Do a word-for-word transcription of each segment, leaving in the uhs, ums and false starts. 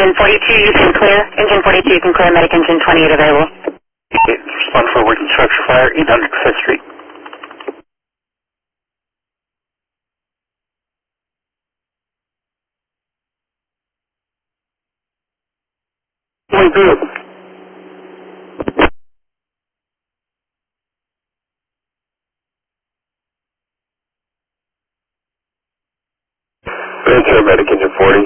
Engine forty-two, you can clear. Engine forty-two, you can clear. Medic engine twenty-eight available. Okay, respond for working structure fire, eight hundred Fifth Street. Going through. Venture, Medic engine forty.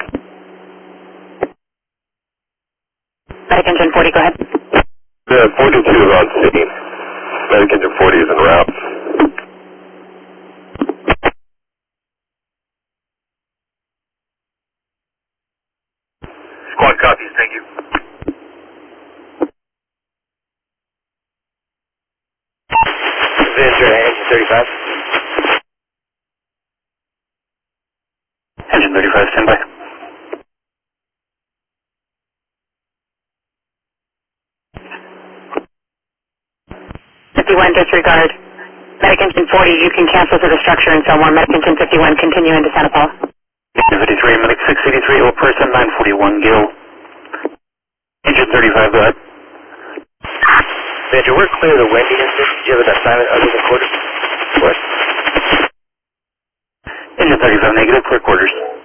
Medic engine forty, go ahead. The forty-two is on scene. Medic engine forty is en route. Squad copies, thank you. Venture, engine thirty-five. Engine thirty-five, stand by. fifty-one, disregard. Medic engine forty, you can cancel to the structure and so on. Medic engine fifty-one, continue into Santa Paula. Engine fifty-three, Medic six eighty-three, all person, nine forty-one, Gil. Engine thirty-five, go ahead. Venture, we're clear of the Wendy incident. Do you have an assignment other than quarters? What? Engine thirty-five, negative, clear quarters.